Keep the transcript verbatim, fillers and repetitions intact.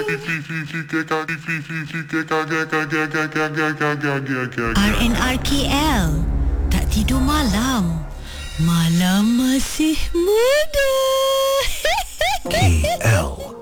R N R K L. Tak tidur malam. Malam masih muda. K L